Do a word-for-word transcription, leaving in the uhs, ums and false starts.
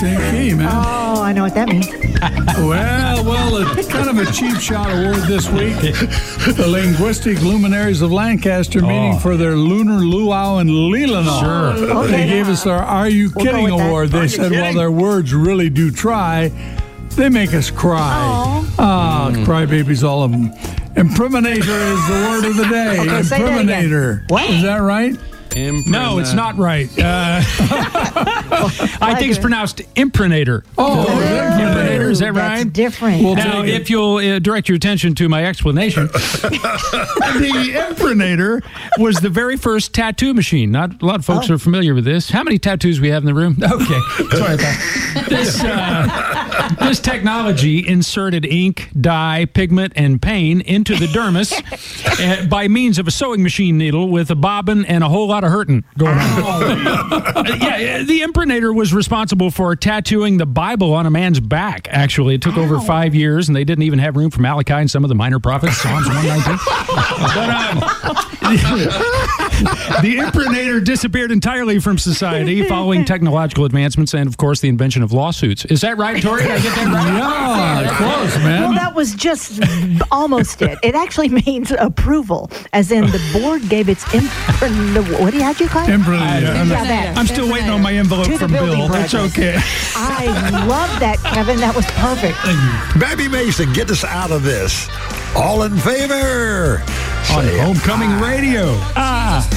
same key, man. Oh, I know what that means. Well, well, it's kind of a cheap shot award this week. The linguistic luminaries of Lancaster meeting Oh. for their lunar luau and Leelanau. Sure. Okay. They gave us our Are You We'll go Kidding with that. award. They Are you said, well, kidding? their words really do try. They make us cry. Aw. Ah, crybabies, all of them. Impriminator is the word of the day. Okay, say that again. Impriminator. What? Is that right? No, it's not right. Uh, I think it's pronounced imprimator. Oh, Imprimator, is that That's right? different. Well, Now, take it. if you'll uh, direct your attention to my explanation, the imprimator was the very first tattoo machine. Not a lot of folks Oh. are familiar with this. How many tattoos we have in the room? Okay, sorry about that. This, uh, this technology inserted ink, dye, pigment, and paint into the dermis uh, by means of a sewing machine needle with a bobbin and a whole lot of hurting going on. Uh, yeah, the imprimator was responsible for tattooing the Bible on a man's back, actually. It took over five years, and they didn't even have room for Malachi and some of the minor prophets, Psalms one nineteen. But, um, the imprimator disappeared entirely from society following technological advancements and, of course, the invention of lawsuits. Is that right, Tori? Did I get that right? Yeah, close, Well, man. that was just almost it. It actually means approval, as in the board gave its imprint. What how'd you call it? Imprimator. Yeah, that. I'm still waiting on my envelope To the from building Bill. That's brothers. okay. I love that, Kevin. That was perfect. Baby Mason, get us out of this. All in favor? On Say Homecoming Radio. Ah.